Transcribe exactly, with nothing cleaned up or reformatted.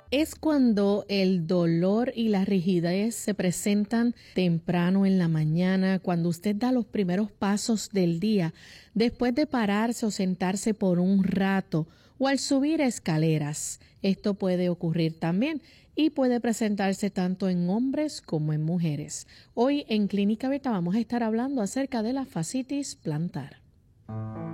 Es cuando el dolor y la rigidez se presentan temprano en la mañana, cuando usted da los primeros pasos del día, después de pararse o sentarse por un rato o al subir escaleras. Esto puede ocurrir también y puede presentarse tanto en hombres como en mujeres. Hoy en Clínica Abierta vamos a estar hablando acerca de la fascitis plantar.